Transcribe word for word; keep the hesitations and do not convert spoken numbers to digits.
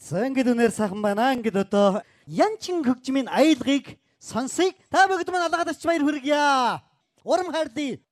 За ингээд үнээр сайхан байна. Ингээд одоо янчин хөгжмийн аялгыг сонсъё. Та бүгд мань алгаад очиж баяр хүргье. Урам хайрлаа.